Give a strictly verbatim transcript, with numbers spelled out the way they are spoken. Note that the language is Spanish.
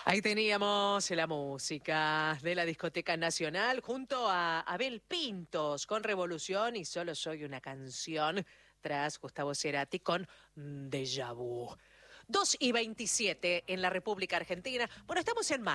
Ahí teníamos la música de la Discoteca Nacional junto a Abel Pintos con Revolución y Solo Soy una Canción, tras Gustavo Cerati con Déjà Vu. dos y veintisiete en la República Argentina. Bueno, estamos en marzo.